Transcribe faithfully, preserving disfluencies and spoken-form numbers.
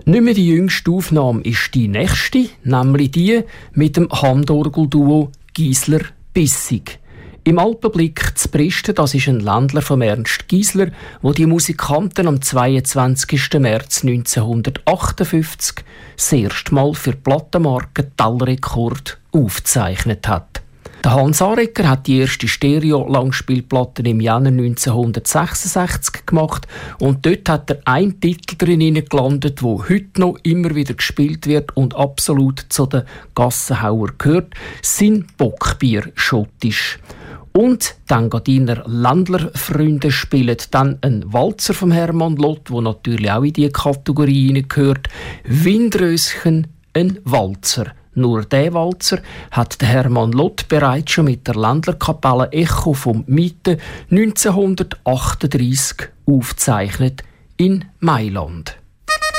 Nicht mehr die jüngste Aufnahme ist die nächste, nämlich die mit dem Handorgelduo Giesler-Bissig. Im Alpenblick zu Bristen, das ist ein Ländler von Ernst Giesler, wo die Musikanten am zweiundzwanzigsten März neunzehnhundertachtundfünfzig das erste Mal für die Plattenmarke Tellrekord aufgezeichnet hat. Der Hans Arecker hat die erste Stereo-Langspielplatte im Januar neunzehnhundertsechsundsechzig gemacht und dort hat er einen Titel drin gelandet, der heute noch immer wieder gespielt wird und absolut zu den Gassenhauer gehört, sein Bockbier schottisch. Und die Engadiner Ländlerfreunde spielen dann einen Walzer von Hermann Lott, der natürlich auch in diese Kategorie hineingehört. Windröschen, ein Walzer. Nur diesen Walzer hat der Hermann Lott bereits schon mit der Ländlerkapelle Echo vom Mitte neunzehnhundertachtunddreissig aufgezeichnet in Mailand.